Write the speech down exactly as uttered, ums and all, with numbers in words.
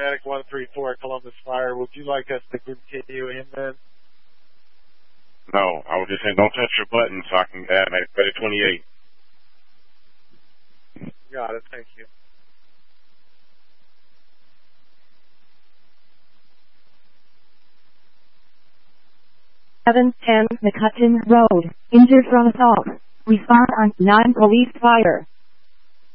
Medic one three four Columbus Fire. Would you like us to continue in then? No, I was just saying don't touch your button so I can add Medic twenty-eight. Got it, thank you. seven ten McCutcheon Road. Injured from assault. Respond on non-police fire.